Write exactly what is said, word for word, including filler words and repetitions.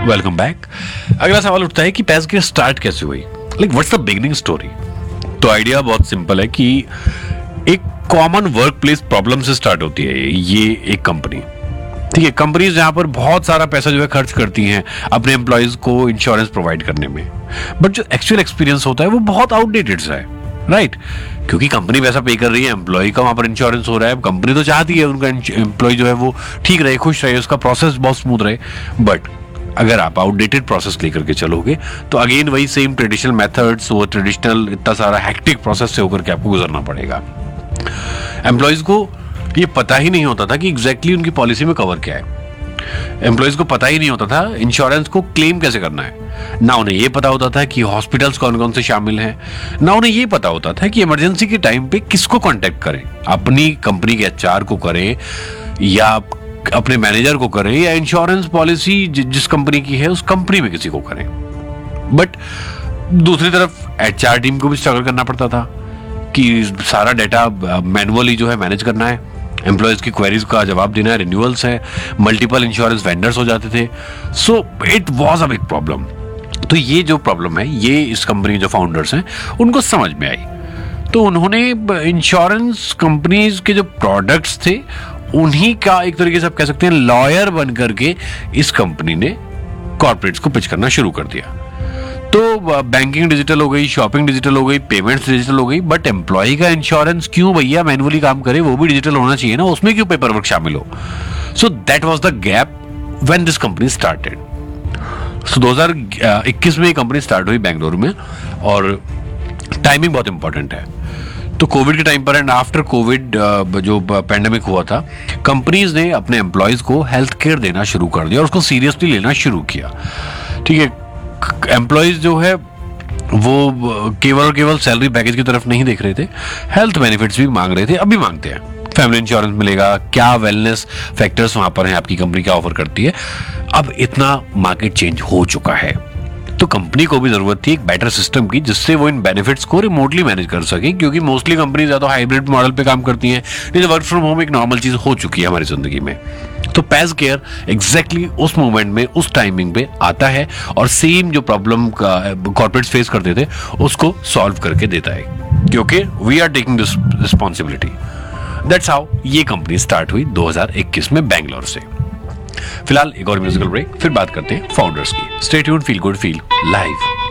Welcome back. अगला सवाल उठता है कि पैस केयर स्टार्ट कैसे हुई, like what's the beginning story. तो आइडिया बहुत सिंपल है कि एक कॉमन वर्क प्लेस प्रॉब्लम से स्टार्ट होती है ये एक कंपनी। ठीक है, कंपनीज जहां पर बहुत सारा पैसा जो है खर्च करती हैं अपने एम्प्लॉयज को इंश्योरेंस प्रोवाइड करने में, बट जो एक्चुअल एक्सपीरियंस होता है वो बहुत आउटडेटेड सा है, राइट right? क्योंकि कंपनी पैसा पे कर रही है, एम्प्लॉय का वहां पर इंश्योरेंस हो रहा है, कंपनी तो चाहती है उनका एम्प्लॉय जो है वो ठीक रहे, खुश रहे, उसका प्रोसेस बहुत स्मूथ रहे। बट अगर आप आउटडेटेड प्रोसेस लेकर के चलोगे तो अगेन वही सेम ट्रेडिशनल मेथड्स, वो ट्रेडिशनल इतना सारा हैक्टिक प्रोसेस से होकर के आपको गुजरना पड़ेगा। एम्प्लॉयज को ये पता ही नहीं होता था कि एग्जैक्टली उनकी पॉलिसी में कवर क्या है। एम्प्लॉयज को पता ही नहीं होता था इंश्योरेंस को क्लेम कैसे करना है। ना उन्हें ये पता होता था कि हॉस्पिटल्स कौन कौन से शामिल हैं, ना उन्हें ये पता होता था कि इमरजेंसी के टाइम पे किसको कांटेक्ट करें, अपनी कंपनी के एचआर को करें या अपने मैनेजर को करें या इंश्योरेंस पॉलिसी जिस कंपनी की है उस कंपनी में किसी को करें। बट दूसरी तरफ एचआर टीम को भी स्ट्रगल करना पड़ता था कि सारा डेटा मैनुअली जो है मैनेज करना है, एम्प्लॉयज की क्वेरीज का जवाब देना है, रिन्यूअल्स है, मल्टीपल इंश्योरेंस वेंडर्स हो जाते थे। So it was a big problem. तो ये जो प्रॉब्लम है ये इस कंपनी के जो फाउंडर्स हैं उनको समझ में आई। तो उन्होंने इंश्योरेंस कंपनीज के जो प्रोडक्ट्स थे उन्हीं का एक तरीके से आप कह सकते हैं लॉयर बन करके इस कंपनी ने कॉर्पोरेट्स को पिच करना शुरू कर दिया। तो बैंकिंग डिजिटल हो गई, शॉपिंग डिजिटल हो गई, पेमेंट्स डिजिटल हो गई, बट एम्प्लॉय का इंश्योरेंस क्यों भैया मैनुअली काम करे, वो भी डिजिटल होना चाहिए ना, उसमें क्यों पेपर वर्क शामिल हो। So that was the gap when this company started. सो दो हज़ार इक्कीस में ये कंपनी स्टार्ट हुई बेंगलुरु में, और टाइमिंग बहुत इंपॉर्टेंट है। तो कोविड के टाइम पर एंड आफ्टर कोविड जो पैंडेमिक हुआ था, कंपनीज ने अपने एम्प्लॉयज को हेल्थ केयर देना शुरू कर दिया और उसको सीरियसली लेना शुरू किया। ठीक है, एम्प्लॉयज जो है वो केवल और केवल सैलरी पैकेज की तरफ नहीं देख रहे थे, हेल्थ बेनिफिट्स भी मांग रहे थे, अभी मांगते हैं। फैमिली इंश्योरेंस मिलेगा, क्या वेलनेस फैक्टर्स वहां पर हैं, आपकी कंपनी क्या ऑफर करती है। अब इतना मार्केट चेंज हो चुका है, तो कंपनी को भी जरूरत थी एक बेटर सिस्टम की जिससे वो इन बेनिफिट्स को रिमोटली मैनेज कर सके, क्योंकि मोस्टली कंपनीज या तो हाइब्रिड मॉडल पे काम करती हैं, नहीं तो वर्क फ्रॉम होम एक नॉर्मल चीज हो चुकी है हमारी जिंदगी में। तो पैस केयर एग्जैक्टली उस मोमेंट में, उस टाइमिंग पे आता है और सेम जो प्रॉब्लम कॉर्पोरेट्स फेस करते थे उसको सॉल्व करके देता है, क्योंकि we are taking this responsibility. That's how ये कंपनी स्टार्ट हुई दो हज़ार इक्कीस में बेंगलोर से। फिलहाल एक और म्यूजिकल ब्रेक, फिर बात करते हैं फाउंडर्स की। Stay tuned, feel good, feel live.